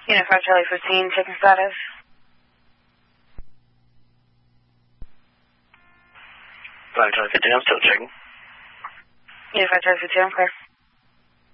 Unit 5 Charlie 15, checking status. Charlie 15, I'm still checking. Unit 5 Charlie 15, I'm clear.